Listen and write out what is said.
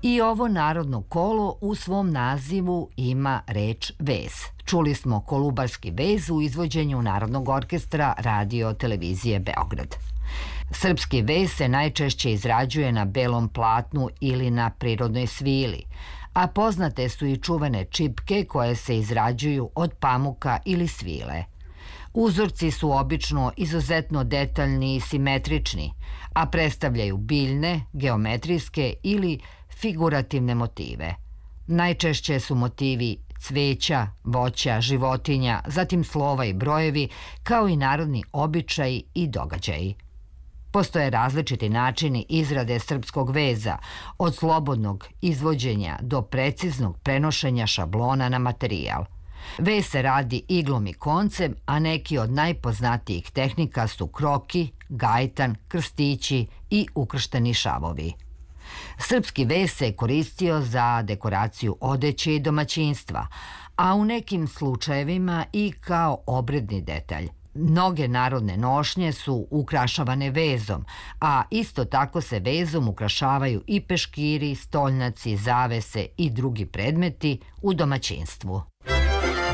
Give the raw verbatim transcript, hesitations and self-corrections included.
I ovo narodno kolo u svom nazivu ima reč vez. Čuli smo kolubarski vez u izvođenju Narodnog orkestra Radio televizije Beograd. Srpski vez se najčešće izrađuje na belom platnu ili na prirodnoj svili, a poznate su i čuvene čipke koje se izrađuju od pamuka ili svile. Uzorci su obično izuzetno detaljni i simetrični, a predstavljaju biljne, geometrijske ili figurativne motive. Najčešće su motivi cveća, voća, životinja, zatim slova i brojevi, kao i narodni običaji i događaji. Postoje različiti načini izrade srpskog veza, od slobodnog izvođenja do preciznog prenošenja šablona na materijal. Vez se radi iglom i koncem, a neki od najpoznatijih tehnika su kroki, gajtan, krstići i ukršteni šavovi. Srpski vez se koristio za dekoraciju odeće i domaćinstva, a u nekim slučajevima i kao obredni detalj. Mnoge narodne nošnje su ukrašavane vezom, a isto tako se vezom ukrašavaju i peškiri, stolnjaci, zavese i drugi predmeti u domaćinstvu.